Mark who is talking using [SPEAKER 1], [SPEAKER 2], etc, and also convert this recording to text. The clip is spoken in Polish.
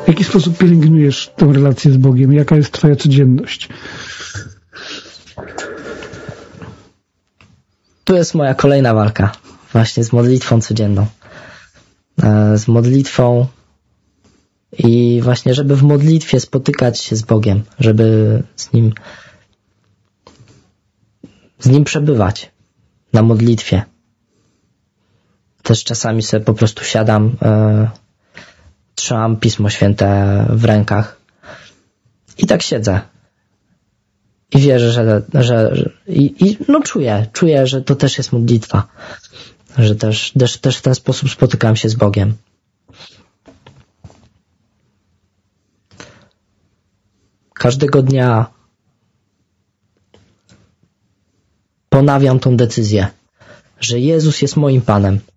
[SPEAKER 1] W jaki sposób pielęgnujesz tę relację z Bogiem? Jaka jest twoja codzienność?
[SPEAKER 2] Tu jest moja kolejna walka. Właśnie z modlitwą codzienną. Z modlitwą i właśnie, żeby w modlitwie spotykać się z Bogiem, żeby z Nim przebywać na modlitwie. Też czasami sobie po prostu siadam, trzymam Pismo Święte w rękach i tak siedzę. I wierzę, no czuję, że to też jest modlitwa. Że też w ten sposób spotykam się z Bogiem. Każdego dnia ponawiam tą decyzję, że Jezus jest moim Panem.